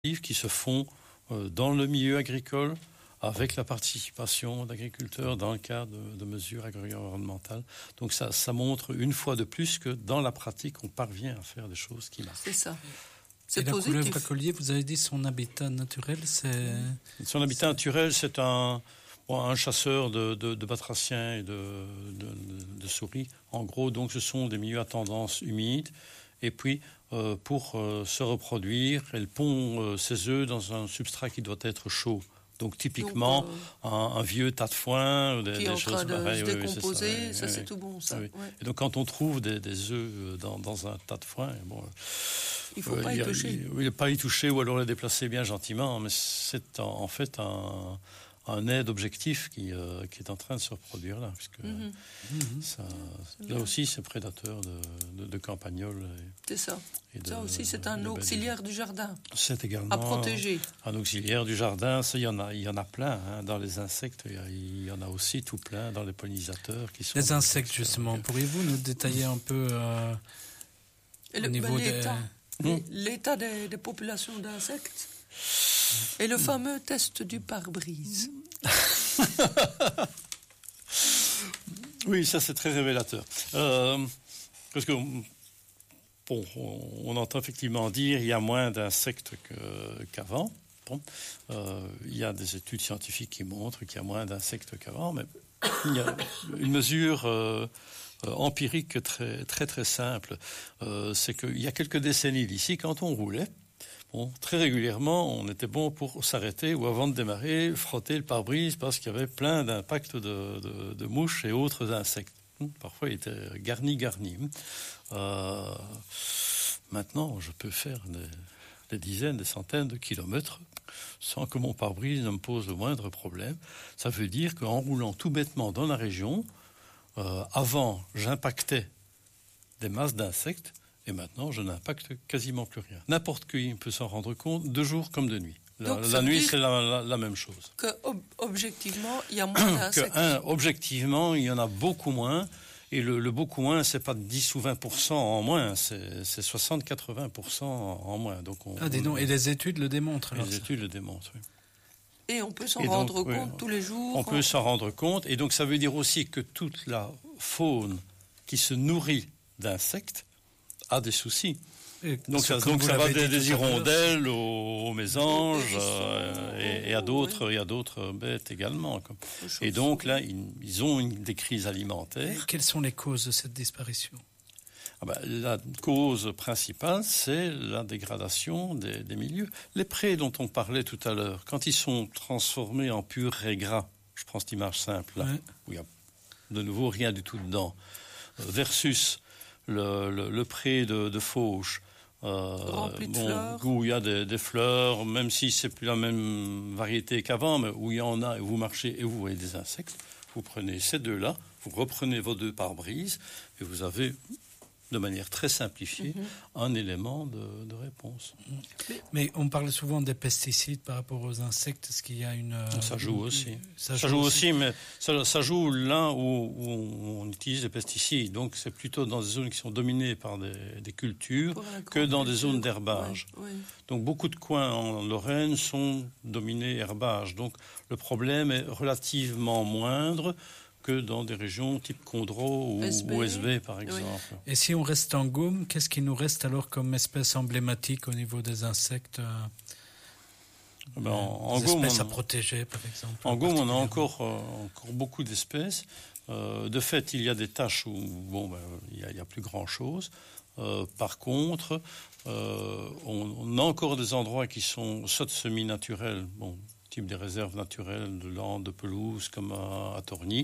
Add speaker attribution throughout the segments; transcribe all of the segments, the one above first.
Speaker 1: qui se font dans le milieu agricole, avec la participation d'agriculteurs dans le cadre de mesures agro-environnementales. Donc ça montre une fois de plus que dans la pratique, on parvient à faire des choses qui marchent.
Speaker 2: C'est ça. C'est
Speaker 3: et la
Speaker 2: positif.
Speaker 3: couleuvre à collier, vous avez dit son habitat naturel, c'est...
Speaker 1: Son habitat naturel, c'est un chasseur de batraciens et de souris. En gros, donc, ce sont des milieux à tendance humide. Et puis, pour se reproduire, elle pond ses œufs dans un substrat qui doit être chaud. Donc, typiquement, un vieux tas de foin,
Speaker 2: des choses pareilles. Qui est en train de se décomposer, ça c'est tout bon, ça. Oui.
Speaker 1: Ouais. Et donc, quand on trouve des œufs dans un tas de foin, bon...
Speaker 2: Il ne faut pas y toucher.
Speaker 1: Il ne faut pas y toucher ou alors les déplacer bien gentiment, mais c'est en fait un aide objectif qui est en train de se reproduire là, puisque là aussi c'est prédateur de campagnols.
Speaker 2: C'est ça. Ça aussi c'est un auxiliaire du jardin.
Speaker 1: C'est également
Speaker 2: à protéger.
Speaker 1: Un auxiliaire du jardin. Ça, il y en a plein hein. Dans les insectes. Il y en a aussi tout plein dans les pollinisateurs qui sont.
Speaker 3: Les insectes justement. Pourriez-vous nous détailler un peu au niveau
Speaker 2: l'état des populations d'insectes et le fameux test du pare-brise.
Speaker 1: Oui, ça c'est très révélateur. Parce que on entend effectivement dire qu'il y a moins d'insectes qu'avant. Bon, il y a des études scientifiques qui montrent qu'il y a moins d'insectes qu'avant, mais il y a une mesure empirique très très très simple. C'est qu'il y a quelques décennies d'ici, quand on roulait, très régulièrement, on était bon pour s'arrêter ou avant de démarrer, frotter le pare-brise parce qu'il y avait plein d'impacts de mouches et autres insectes. Parfois, il était garni. Maintenant, je peux faire des dizaines, des centaines de kilomètres sans que mon pare-brise ne me pose le moindre problème. Ça veut dire qu'en roulant tout bêtement dans la région, avant, j'impactais des masses d'insectes et maintenant, je n'impacte quasiment plus rien. N'importe qui peut s'en rendre compte, de jour comme de nuit. La nuit, c'est la même chose.
Speaker 2: Objectivement, il y a moins d'insectes.
Speaker 1: Objectivement, il y en a beaucoup moins. Et le beaucoup moins, c'est pas 10 ou 20% en moins, c'est 60-80% en moins. Donc
Speaker 3: et les études le démontrent.
Speaker 1: Les études le démontrent, oui.
Speaker 2: Et on peut s'en rendre compte tous les jours.
Speaker 1: On peut s'en rendre compte. Et donc, ça veut dire aussi que toute la faune qui se nourrit d'insectes a des soucis. Donc ça va des hirondelles aux mésanges et à d'autres bêtes également. Et donc là, ils ont des crises alimentaires.
Speaker 3: Et quelles sont les causes de cette disparition ?
Speaker 1: La cause principale, c'est la dégradation des milieux. Les prés dont on parlait tout à l'heure, quand ils sont transformés en pur rais gras, je prends cette image simple là, où il y a de nouveau rien du tout dedans, versus le pré de fauche, où il y a des fleurs, même si c'est plus la même variété qu'avant, mais où il y en a, et vous marchez et vous voyez des insectes, vous prenez ces deux-là, vous reprenez vos deux pare-brises, et vous avez, de manière très simplifiée, un élément de réponse.
Speaker 3: Mais on parle souvent des pesticides par rapport aux insectes. Est-ce qu'il y a une...
Speaker 1: Ça joue aussi. Ça joue aussi, mais ça joue là où on utilise des pesticides. Donc c'est plutôt dans des zones qui sont dominées par des cultures que dans des zones d'herbage. Oui. Donc beaucoup de coins en Lorraine sont dominés herbage. Donc le problème est relativement moindre que dans des régions type Condro ou SB, par exemple. Oui.
Speaker 3: Et si on reste en Gaume, qu'est-ce qui nous reste alors comme espèce emblématique au niveau des insectes
Speaker 1: en
Speaker 3: des
Speaker 1: Gaume,
Speaker 3: espèces à protéger, par exemple?
Speaker 1: En Gaume, on a encore beaucoup d'espèces. De fait, il y a des tâches où il y a plus grand-chose. Par contre, on a encore des endroits qui sont soit semi-naturels, type des réserves naturelles de landes, de pelouse, comme à Torgny,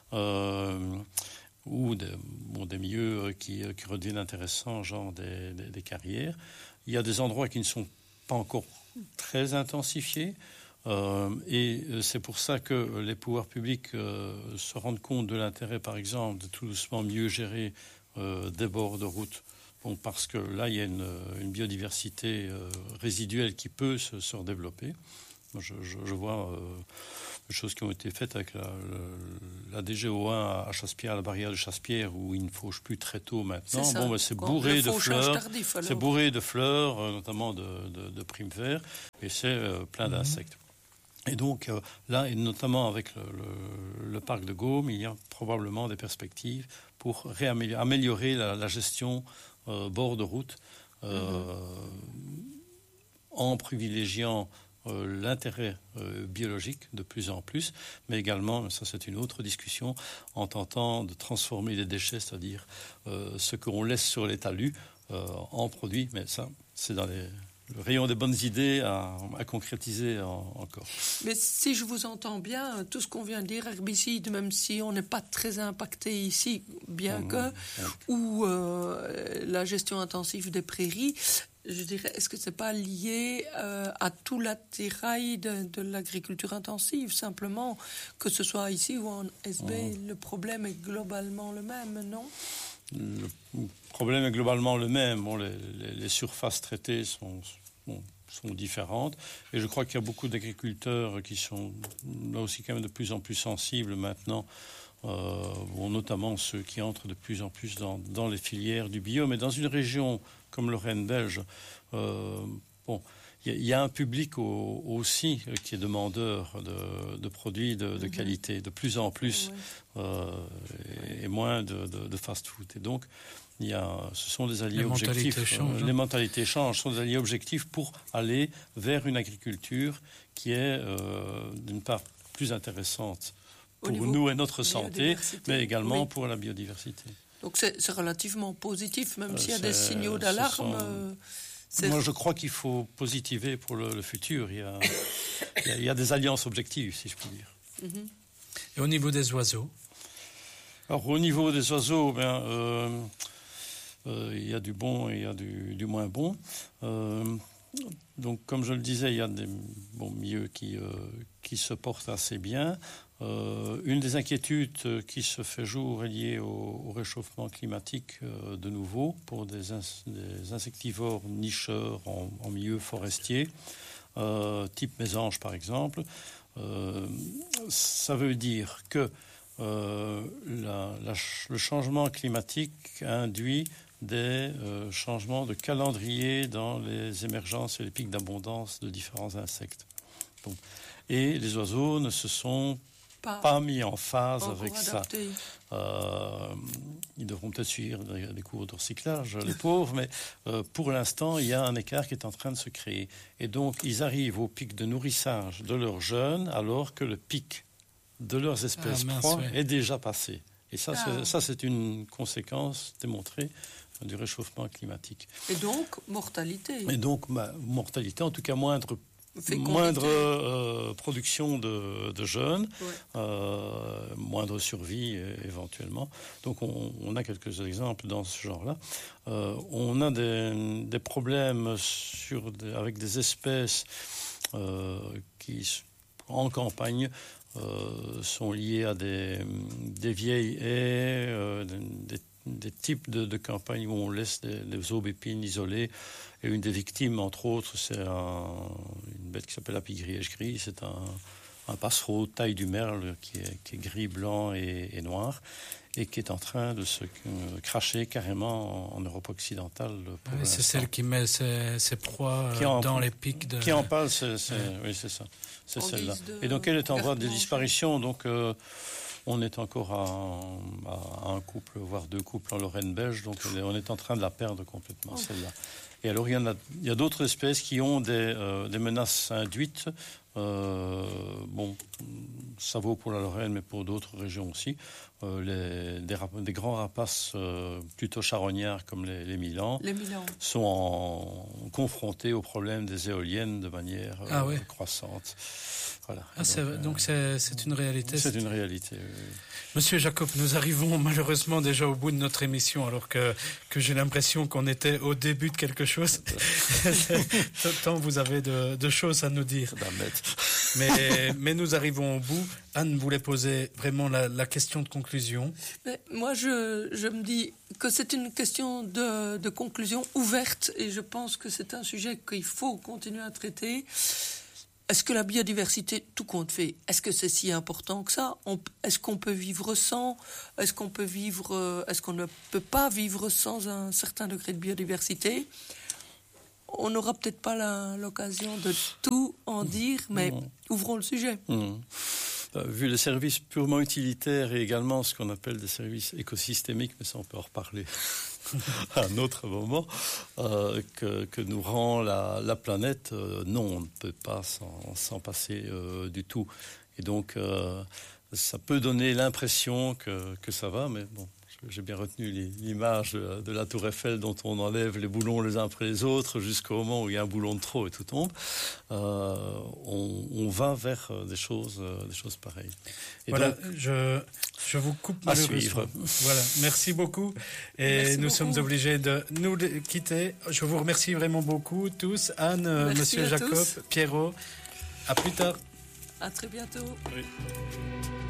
Speaker 1: ou des milieux qui redeviennent intéressants, genre des carrières. Il y a des endroits qui ne sont pas encore très intensifiés, et c'est pour ça que les pouvoirs publics se rendent compte de l'intérêt, par exemple, de tout doucement mieux gérer des bords de route. Parce que là, il y a une biodiversité résiduelle qui peut se redévelopper. Je vois des choses qui ont été faites avec la DGO1 à Chaspierre, à la barrière de Chaspierre, où il ne fauche plus très tôt maintenant.
Speaker 2: C'est ça.
Speaker 1: C'est bourré de fleurs.
Speaker 2: Tardif,
Speaker 1: c'est bourré de fleurs, notamment de primes verts, et c'est plein d'insectes. Et donc là, et notamment avec le parc de Gaume, il y a probablement des perspectives pour améliorer la gestion bord de route en privilégiant l'intérêt biologique de plus en plus, mais également, ça c'est une autre discussion, en tentant de transformer les déchets, c'est-à-dire ce qu'on laisse sur les talus en produits, mais ça c'est dans le rayon des bonnes idées à concrétiser encore.
Speaker 2: Mais si je vous entends bien, tout ce qu'on vient de dire, herbicides, même si on n'est pas très impacté ici, bien que, ou la gestion intensive des prairies, je dirais, est-ce que c'est pas lié à tout l'attirail de l'agriculture intensive, simplement, que ce soit ici ou en SB, le problème est globalement le même, non ?
Speaker 1: Le problème est globalement le même. Bon, les surfaces traitées sont différentes. Et je crois qu'il y a beaucoup d'agriculteurs qui sont là aussi quand même de plus en plus sensibles maintenant, notamment ceux qui entrent de plus en plus dans les filières du bio. Mais dans une région comme Lorraine belge, il y a un public aussi qui est demandeur de produits de qualité, de plus en plus, et moins de fast-food. Et donc, ce sont des alliés objectifs. Les mentalités changent. Ce sont des alliés objectifs pour aller vers une agriculture qui est, d'une part, plus intéressante pour nous et notre santé, mais également pour la biodiversité.
Speaker 2: Donc c'est relativement positif, même s'il y a des signaux d'alarme.
Speaker 1: Moi, je crois qu'il faut positiver pour le futur. Il y a des alliances objectives, si je puis dire.
Speaker 3: Et au niveau des oiseaux ?
Speaker 1: Alors, au niveau des oiseaux, il y a du bon et il y a du moins bon. Donc, comme je le disais, il y a des milieux qui se portent assez bien. Une des inquiétudes qui se fait jour est liée au réchauffement climatique de nouveau pour des insectivores nicheurs en milieu forestier, type mésange par exemple. Ça veut dire que le changement climatique induit des changements de calendrier dans les émergences et les pics d'abondance de différents insectes. Donc, et les oiseaux ne se sont pas mis en phase avec ça. Ils devront peut-être suivre des cours de recyclage, les pauvres, mais pour l'instant, il y a un écart qui est en train de se créer. Et donc, ils arrivent au pic de nourrissage de leurs jeunes, alors que le pic de leurs espèces proies est déjà passé. Et ça, c'est une conséquence démontrée du réchauffement climatique.
Speaker 2: Et donc, mortalité.
Speaker 1: Et donc, mortalité, en tout cas moindre production de jeunes, moindre survie éventuellement. Donc on a quelques exemples dans ce genre-là. On a des problèmes avec des espèces qui, en campagne, sont liées à des vieilles haies, des types de campagnes où on laisse des aubépines isolées. Et une des victimes, entre autres, c'est une bête qui s'appelle la pie-grièche gris. C'est un passereau taille du merle qui est gris, blanc et noir, et qui est en train de se cracher carrément en Europe occidentale.
Speaker 3: C'est celle qui met ses proies dans les pics de...
Speaker 1: Qui en parle, oui, c'est ça. C'est celle-là. Et donc elle est en voie de disparition. Donc on est encore à un couple, voire deux couples en Lorraine belge. Donc on est en train de la perdre complètement, celle-là. Et alors il y a d'autres espèces qui ont des menaces induites. Ça vaut pour la Lorraine, mais pour d'autres régions aussi. Des grands rapaces plutôt charognards comme les Milans sont confrontés au problème des éoliennes de manière croissante. Voilà.
Speaker 3: Donc c'est une réalité.
Speaker 1: C'est une réalité, oui.
Speaker 3: Monsieur Jacob, nous arrivons malheureusement déjà au bout de notre émission, alors que j'ai l'impression qu'on était au début de quelque chose. Tant vous avez de choses à nous dire. Mais nous arrivons au bout. Anne voulait poser vraiment la question de conclusion.
Speaker 2: Mais moi, je me dis que c'est une question de conclusion ouverte, et je pense que c'est un sujet qu'il faut continuer à traiter. est-ce que la biodiversité, tout compte fait, est-ce que c'est si important que ça? Est-ce qu'on peut vivre sans? Est-ce qu'on ne peut pas vivre sans un certain degré de biodiversité? On n'aura peut-être pas l'occasion de tout en dire, mais ouvrons le sujet.
Speaker 1: Vu les services purement utilitaires et également ce qu'on appelle des services écosystémiques, mais ça on peut en reparler à un autre moment, que nous rend la planète, non, on ne peut pas s'en passer du tout. Et donc, ça peut donner l'impression que ça va, mais bon, j'ai bien retenu l'image de la Tour Eiffel dont on enlève les boulons les uns après les autres jusqu'au moment où il y a un boulon de trop et tout tombe. On va vers des choses pareilles. Et
Speaker 3: voilà,
Speaker 1: donc,
Speaker 3: je vous coupe
Speaker 1: à
Speaker 3: malheureusement.
Speaker 1: suivre.
Speaker 3: Voilà, merci beaucoup. Et nous sommes obligés de nous quitter. Je vous remercie vraiment beaucoup tous. Anne, Monsieur Jacob, Pierrot. À plus tard.
Speaker 2: À très bientôt.
Speaker 1: Oui.